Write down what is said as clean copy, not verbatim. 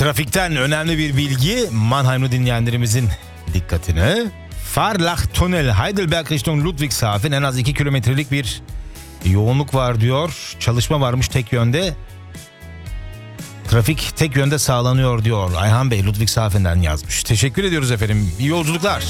Trafikten önemli bir bilgi Mannheim'lı dinleyenlerimizin dikkatine. Farlach-Tunnel Heidelberg Richtung Ludwigshafen en az 2 kilometrelik bir yoğunluk var diyor. Çalışma varmış tek yönde. Trafik tek yönde sağlanıyor diyor. Ayhan Bey Ludwigshafen'den yazmış. Teşekkür ediyoruz efendim. İyi yolculuklar.